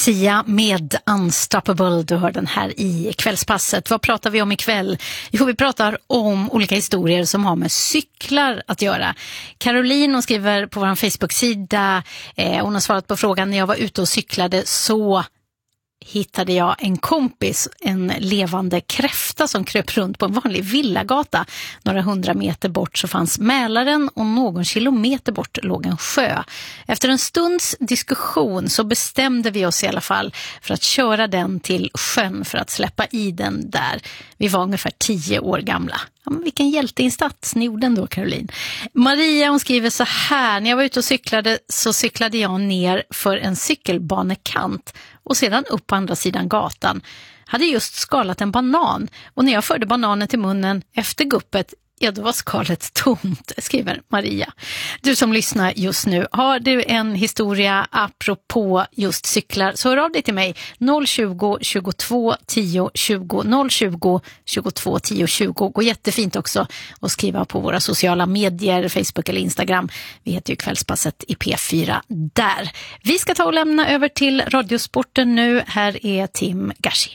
Sia med Unstoppable, du hör den här i kvällspasset. Vad pratar vi om ikväll? Jo, vi pratar om olika historier som har med cyklar att göra. Caroline, hon skriver på vår Facebook-sida, hon har svarat på frågan: när jag var ute och cyklade så hittade jag en kompis, en levande kräfta som kröp runt på en vanlig villagata. Några 100 meter bort så fanns Mälaren och någon kilometer bort låg en sjö. Efter en stunds diskussion så bestämde vi oss i alla fall för att köra den till sjön för att släppa i den där. Vi var ungefär 10 år gamla. Ja, men vilken hjälteinsats ni gjorde ändå, Caroline. Maria, hon skriver så här: när jag var ute och cyklade så cyklade jag ner för en cykelbanekant och sedan upp på andra sidan gatan. Hade just skalat en banan och när jag förde bananen till munnen efter guppet, ja, då var skalet tomt, skriver Maria. Du som lyssnar just nu, har du en historia apropå just cyklar så hör av dig till mig 020 22 10 20 020 22 10 20. Går jättefint också att skriva på våra sociala medier, Facebook eller Instagram. Vi heter ju Kvällspasset i P4 där. Vi ska ta och lämna över till Radiosporten nu. Här är Tim Gashi.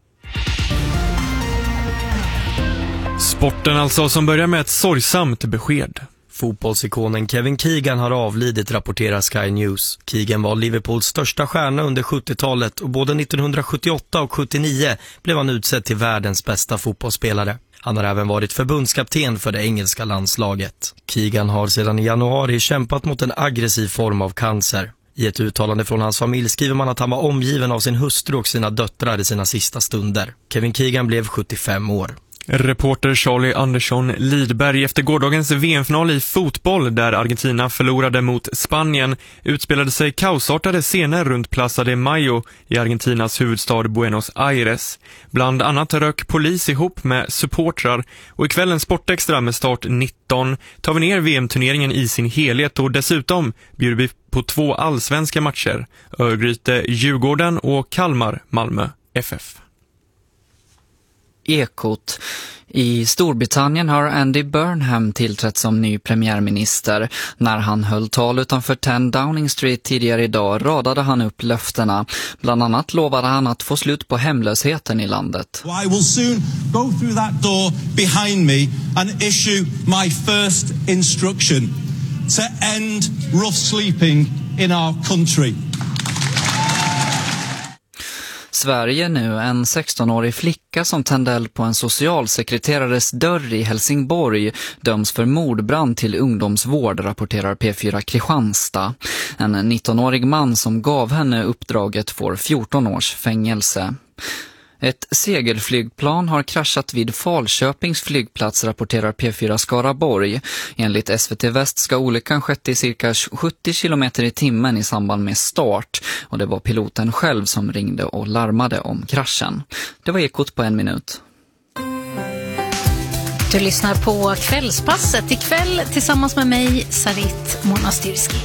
Sporten alltså, som börjar med ett sorgsamt besked. Fotbollsikonen Kevin Keegan har avlidit, rapporterar Sky News. Keegan var Liverpools största stjärna under 70-talet och både 1978 och 79 blev han utsedd till världens bästa fotbollsspelare. Han har även varit förbundskapten för det engelska landslaget. Keegan har sedan i januari kämpat mot en aggressiv form av cancer. I ett uttalande från hans familj skriver man att han var omgiven av sin hustru och sina döttrar i sina sista stunder. Kevin Keegan blev 75 år. Reporter Charlie Andersson Lidberg. Efter gårdagens VM-final i fotboll där Argentina förlorade mot Spanien utspelade sig kaosartade scener runt Plaza de Mayo i Argentinas huvudstad Buenos Aires. Bland annat rök polis ihop med supportrar och i kvällens Sportextra med start 19 tar vi ner VM-turneringen i sin helhet och dessutom bjuder vi på 2 allsvenska matcher: Örgryte Djurgården och Kalmar Malmö FF. Ekot. I Storbritannien har Andy Burnham tillträtt som ny premiärminister. När han höll tal utanför 10 Downing Street tidigare idag radade han upp löftena. Bland annat lovade han att få slut på hemlösheten i landet. I will soon go through that door behind me and issue my first instruction to end rough sleeping in our country. Sverige nu. En 16-årig flicka som tände eld på en socialsekreterares dörr i Helsingborg döms för mordbrand till ungdomsvård, rapporterar P4 Kristianstad. En 19-årig man som gav henne uppdraget får 14 års fängelse. Ett segelflygplan har kraschat vid Falköpings flygplats, rapporterar P4 Skaraborg. Enligt SVT Väst ska olyckan skett i cirka 70 km i timmen i samband med start. Och det var piloten själv som ringde och larmade om kraschen. Det var Ekot på 1 minut. Du lyssnar på Kvällspasset ikväll tillsammans med mig, Sarit Monastyrski.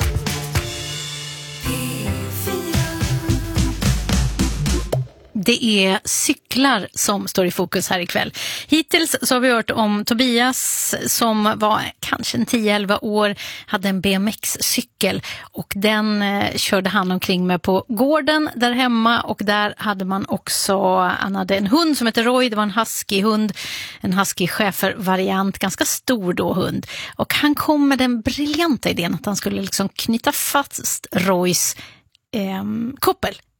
Det är cyklar som står i fokus här ikväll. Hittills så har vi hört om Tobias som var kanske 10-11 år, hade en BMX-cykel och den körde han omkring med på gården där hemma, och där hade man också, han hade en hund som heter Roy, det var en husky-hund, en husky-schäfer-variant, ganska stor då hund, och han kom med den briljanta idén att han skulle liksom knyta fast Roys koppel